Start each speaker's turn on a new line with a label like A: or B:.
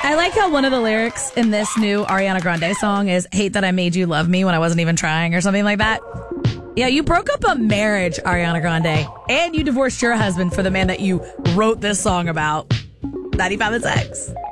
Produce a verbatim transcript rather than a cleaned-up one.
A: I like how one of the lyrics in this new Ariana Grande song is hate that I made you love me when I wasn't even trying or something like that. Yeah, you broke up a marriage, Ariana Grande, and you divorced your husband for the man that you wrote this song about. ninety-five and six.